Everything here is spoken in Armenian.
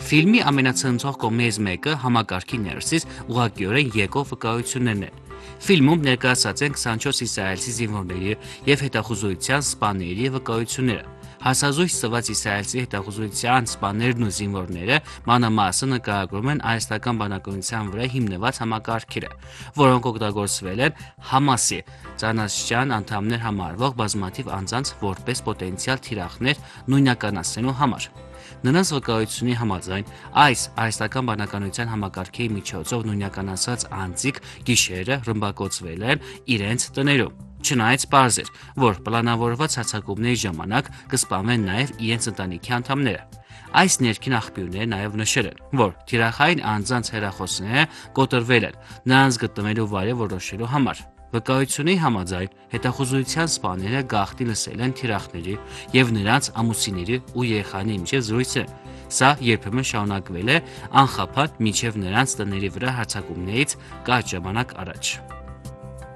Ֆիլմի ամենացնցող կողմերից մեկը համակարգի ներսից ուղղակիորեն եկող վկայություններն են։ Ֆիլմում ներկայացած են 24 իսրայելցի զինվորների և հետախուզության սպաների վկայությունները։ Հասազույց ծված իսրայելցի հետախուզության սպաներն ու զինվորները մանրամասն նկարագրում են արհեստական բանականության վրա հիմնված համակարգերը, որոնք օգտագործվել են Համասի ծանրաշրջան անդամներ համարվող բազմաթիվ անձանց որպես պոտենցիալ թիրախներ նույնականացնելու համար։ Նրանց վկայությունների համաձայն այս արհեստական բանականության համակարգերի միջոցով նույնականացված անձիկ գիշերը ռմբակոծվել են իրենց տներում։ Չնայած պարզ էր, որ պլանավորված հարձակումների ժամանակ կսպանվեն նաև իրենց ընտանիքի անդամները։ Այս ներքին աղբյուրները նաև նշել են, որ թիրախային անձանց հեռախոսները կոտրվել են նրանց գտնվելու վայրը որոշելու համար։ Վկայությունների համաձայն հետախուզության սպաները գաղտնի լսել են թիրախների և նրանց ամուսինների ու երեխաների միջև զրույցներ։ Սա երբեմն շարունակվել է անխափան մինչև նրանց տների վրա հարձակումներից կարճ ժամանակ առաջ։